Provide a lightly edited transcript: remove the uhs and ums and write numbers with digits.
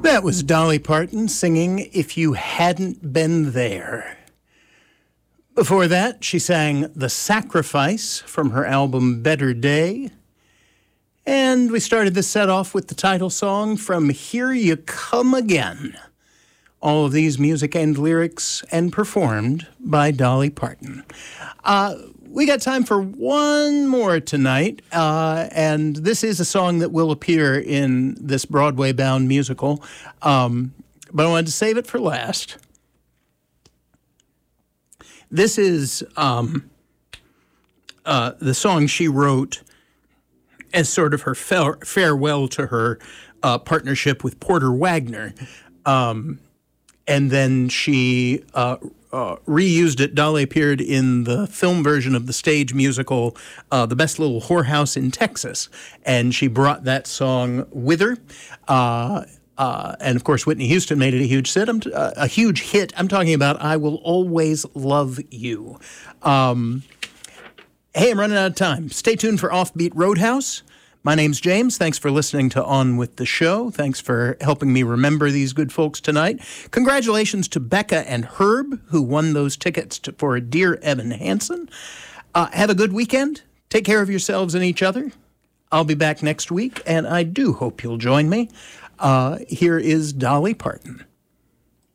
That was Dolly Parton singing If You Hadn't Been There. Before that, she sang The Sacrifice from her album Better Day. And we started this set off with the title song from Here You Come Again. All of these music and lyrics and performed by Dolly Parton. We got time for one more tonight, and this is a song that will appear in this Broadway-bound musical, but I wanted to save it for last. This is the song she wrote as sort of her farewell to her partnership with Porter Wagner, and then she reused it. Dolly appeared in the film version of the stage musical, The Best Little Whorehouse in Texas, and she brought that song with her. And, of course, Whitney Houston made it a huge hit. I'm talking about I Will Always Love You. Hey, I'm running out of time. Stay tuned for Offbeat Roadhouse. My name's James. Thanks for listening to On With the Show. Thanks for helping me remember these good folks tonight. Congratulations to Becca and Herb, who won those tickets for Dear Evan Hansen. Have a good weekend. Take care of yourselves and each other. I'll be back next week, and I do hope you'll join me. Here is Dolly Parton.